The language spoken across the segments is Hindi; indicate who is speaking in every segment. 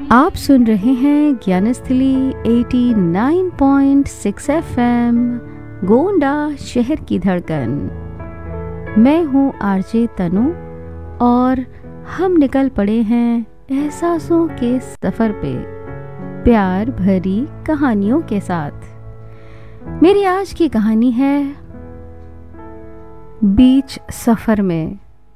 Speaker 1: आप सुन रहे हैं ज्ञानस्थली 89.6 FM, गोंडा शहर की धड़कन। मैं हूँ आरजे तनु और हम निकल पड़े हैं एहसासों के सफ़र पे, प्यार भरी कहानियों के साथ। मेरी आज की कहानी है बीच सफ़र में।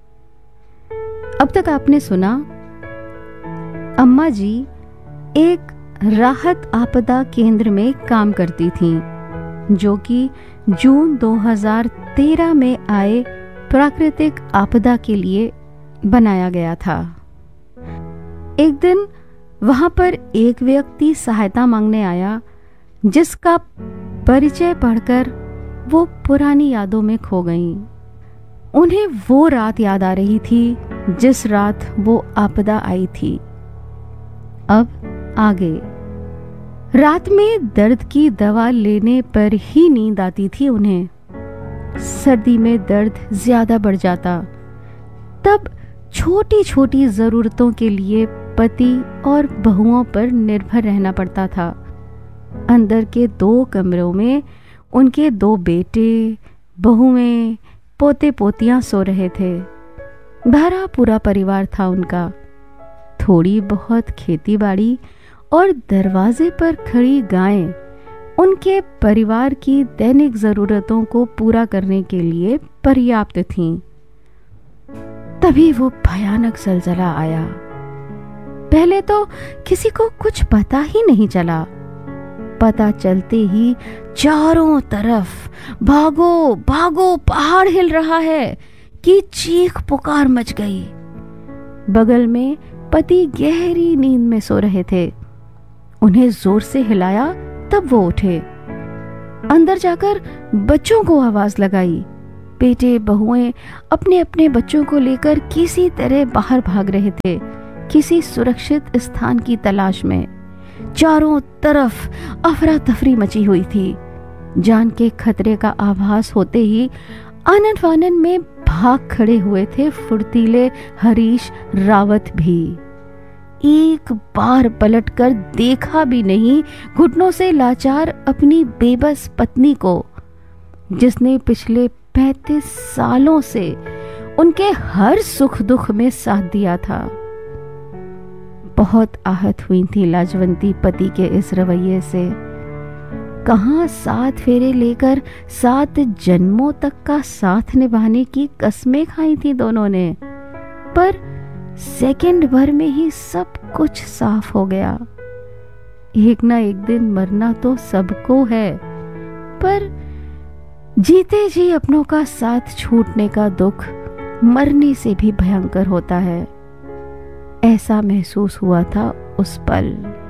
Speaker 1: अब तक आपने सुना अम्मा जी एक राहत आपदा केंद्र में काम करती थीं, जो कि जून 2013 में आए प्राकृतिक आपदा के लिए बनाया गया था। एक दिन वहां पर एक व्यक्ति सहायता मांगने आया, जिसका परिचय पढ़कर वो पुरानी यादों में खो गईं। उन्हें वो रात याद आ रही थी जिस रात वो आपदा आई थी। अब आगे रात में दर्द की दवा लेने पर ही नींद आती थी उन्हें। सर्दी में दर्द ज्यादा बढ़ जाता, तब छोटी छोटी जरूरतों के लिए पति और बहुओं पर निर्भर रहना पड़ता था। अंदर के 2 कमरों में उनके 2 बेटे, बहुएं, पोते पोतियां सो रहे थे। भरा पूरा परिवार था उनका। थोड़ी बहुत खेती बाड़ी और दरवाजे पर खड़ी गायें उनके परिवार की दैनिक जरूरतों को पूरा करने के लिए पर्याप्त थीं। तभी वो भयानक ज़लज़ला आया। पहले तो किसी को कुछ पता ही नहीं चला। पता चलते ही चारों तरफ भागो भागो, पहाड़ हिल रहा है कि चीख पुकार मच गई। बगल में पति गहरी नींद में सो रहे थे। उन्हें जोर से हिलाया तब वो उठे। अंदर जाकर बच्चों को आवाज लगाई। बेटे बहुएं अपने अपने बच्चों को लेकर किसी तरह बाहर भाग रहे थे, किसी सुरक्षित स्थान की तलाश में। चारों तरफ अफरा तफरी मची हुई थी। जान के खतरे का आभास होते ही आनन फानन में भाग खड़े हुए थे फुर्तीले हरीश रावत भी। एक बार पलटकर देखा भी नहीं घुटनों से लाचार अपनी बेबस पत्नी को, जिसने पिछले 35 सालों से उनके हर सुख दुख में साथ दिया था। बहुत आहत हुई थी लाजवंती पति के इस रवैये से। कहां 7 फेरे लेकर 7 जन्मों तक का साथ निभाने की कस्में खाई थी दोनों ने, पर सेकंड भर में ही सब कुछ साफ हो गया। एक ना एक दिन मरना तो सबको है, पर जीते जी अपनों का साथ छूटने का दुख मरने से भी भयंकर होता है। ऐसा महसूस हुआ था उस पल।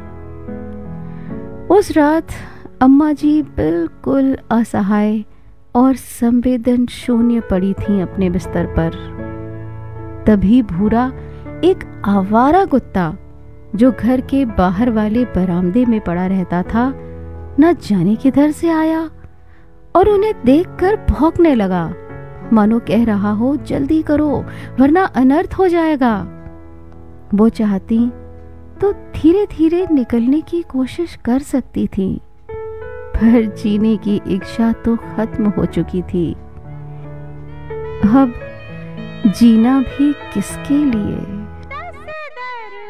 Speaker 1: उस रात अम्मा जी बिल्कुल असहाय और संवेदन शून्य पड़ी थीं अपने बिस्तर पर। तभी भूरा, एक आवारा कुत्ता जो घर के बाहर वाले बरामदे में पड़ा रहता था, न जाने किधर से आया और उन्हें देखकर भौंकने लगा, मानो कह रहा हो जल्दी करो वरना अनर्थ हो जाएगा। वो चाहती तो धीरे धीरे निकलने की कोशिश कर सकती थी, पर जीने की इच्छा तो खत्म हो चुकी थी। अब जीना भी किसके लिए?